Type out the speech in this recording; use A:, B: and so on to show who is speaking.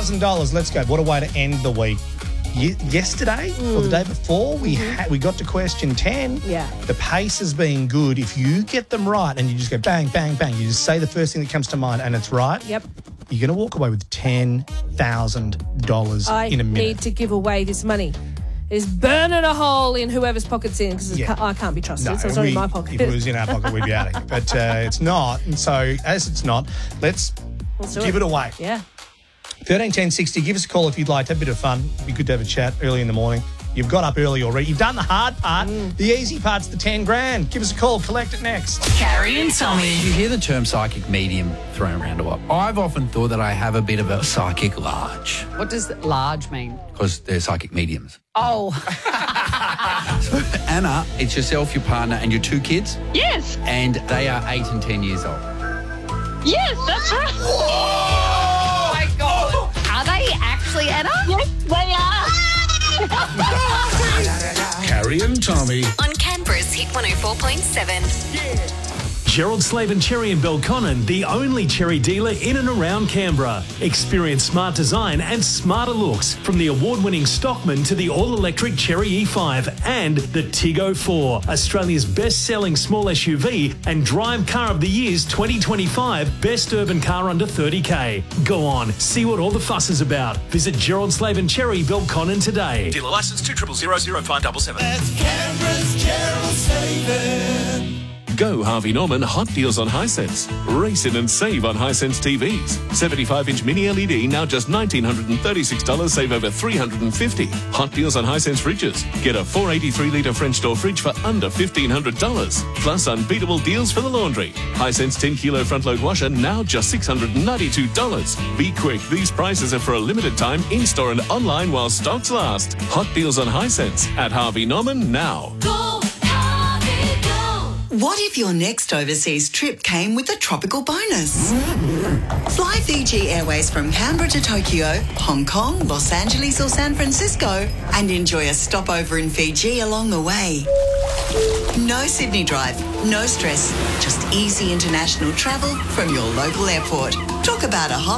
A: $10,000. Let's go. What a way to end the week. Yesterday or the day before, we got to question 10.
B: Yeah.
A: The pace has been good. If you get them right and you just go bang, bang, bang, you just say the first thing that comes to mind and it's right.
B: Yep.
A: You're going to walk away with $10,000 in a minute.
B: I need to give away this money. It's burning a hole in whoever's pocket's in because I can't be trusted, so it's not in my pocket.
A: If it was in our pocket, we'd be out of it. But it's not. And so, as it's not, let's give it away.
B: Yeah.
A: 13 10 60. Give us a call if you'd like to have a bit of fun. It'd be good to have a chat early in the morning. You've got up early already. You've done the hard part. The easy part's the 10 grand. Give us a call. Collect it next.
C: Carrie and Tommy.
D: You hear the term psychic medium thrown around a lot. I've often thought that I have a bit of a psychic large
C: What does large mean?
D: because they're psychic mediums.
C: Oh,
D: So, Anna, it's yourself, your partner, and your 2 kids,
E: Yes,
D: and they are 8 and 10 years old.
E: yes, that's right.
C: oh my God. Are they actually Anna?
E: Yes, they are.
F: Carrie and Tommy.
G: On Canberra's Hit 104.7.
H: Gerald Slaven Cherry in Belconnen, the only cherry dealer in and around Canberra. Experience smart design and smarter looks from the award-winning Stockman to the all-electric Cherry E5 and the Tiggo 4, Australia's best-selling small SUV and Drive Car of the Year's 2025 best urban car under 30K. Go on, see what all the fuss is about. Visit Gerald Slaven Cherry Belconnen today.
I: Dealer licence 2000577.
F: That's Canberra's Gerald Slaven.
I: Go Harvey Norman Hot Deals on Hisense. Race in and save on Hisense TVs. 75-inch mini LED now just $1,936, save over $350. Hot Deals on Hisense fridges. Get a 483-litre French door fridge for under $1,500. Plus unbeatable deals for the laundry. Hisense 10-kilo front-load washer now just $692. Be quick, these prices are for a limited time in-store and online while stocks last. Hot Deals on Hisense at Harvey Norman now.
J: What if your next overseas trip came with a tropical bonus? Fly Fiji Airways from Canberra to Tokyo, Hong Kong, Los Angeles or San Francisco and enjoy a stopover in Fiji along the way. No Sydney drive, no stress, just easy international travel from your local airport. Talk about a